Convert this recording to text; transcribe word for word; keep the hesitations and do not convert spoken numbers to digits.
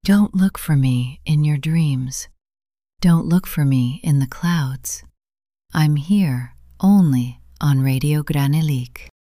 Don't look for me in your dreams. Don't look for me in the clouds. I'm here only on Radio Granelique.